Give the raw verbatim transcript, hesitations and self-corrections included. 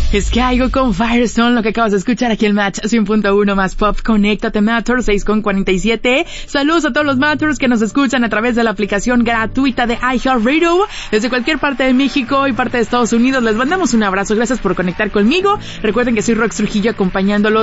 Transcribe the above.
Es que algo con Firestone, lo que acabas de escuchar aquí en Match cien punto uno más Pop. Conéctate, Matters, seis con cuarenta y siete. Saludos a todos los Matters que nos escuchan a través de la aplicación gratuita de iHeartRadio. Desde cualquier parte de México y parte de Estados Unidos, les mandamos un abrazo. Gracias por conectar conmigo. Recuerden que soy Rox Trujillo acompañándolos